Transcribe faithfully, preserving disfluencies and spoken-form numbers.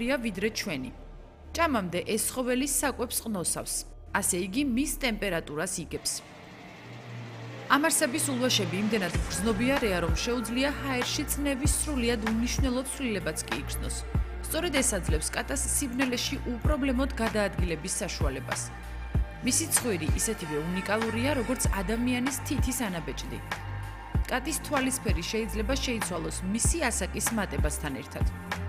მკვეთრია ვიდრე ჩვენი. ჭამამდე ეს ცხოველი საკვებს ყნოსავს, ასე იგი მის ტემპერატურას იგებს. ამარსების ულვაშები იმდენად გრძნობიარეა, რომ შეუძლია ჰაერში წნევის სრულიად უმნიშვნელო ცვლილებაც კი იგრძნოს. სწორედ ეს აძლევს კატას სიბნელეში უპრობლემოდ გადაადგილების საშუალებას. მისი ცხვირი ისეთივე უნიკალურია, როგორც ადამიანის თითის ანაბეჭდი. კატის თვალისფერი შეიძლება შეიცვალოს მისი ასაკის მატებასთან ერთად.